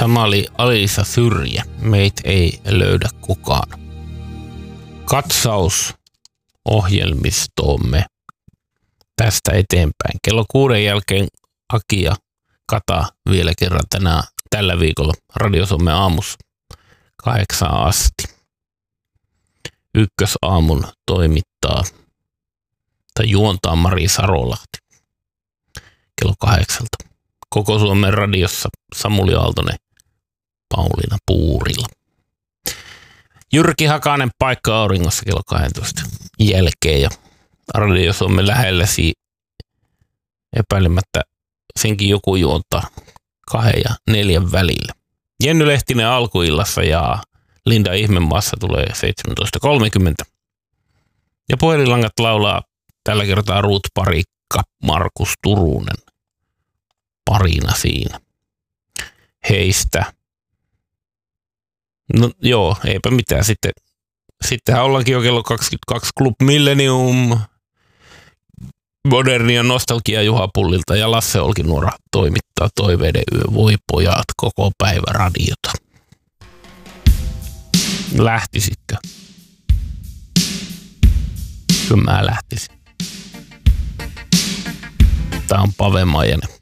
Tämä oli Alisa Syrjä. Meitä ei löydä kukaan. Katsaus ohjelmistoomme tästä eteenpäin. Kello 6 jälkeen Aki ja Kata vielä kerran tällä viikolla Radio Suomen aamussa 8 asti. Ykkösaamun toimittaa tai juontaa Mari Sarolahti kello 8. Koko Suomen radiossa Samuli Aaltonen, Pauliina Puurila. Jyrki Hakanen paikka auringossa kello 12 jälkeen ja Radio Suomen lähellä epäilemättä senkin joku juontaa 2 ja 4 välillä. Jenny Lehtinen alkuillassa ja Linda Ihmemaassa tulee 17.30. Ja puhelinlangat laulaa tällä kertaa Ruut Parikka, Markus Turunen parina siinä. Heistä. No joo, eipä mitään. Sittenhän ollaankin jo kello 22 Club Millennium, Modernia nostalgia Juha Pullilta ja Lasse Olkinuora toimittaa Toiveiden yö. Voi pojat, koko päivä radiota. Lähtisitkö? Kyllä mä lähtisin. Tää on Pave Maijanen.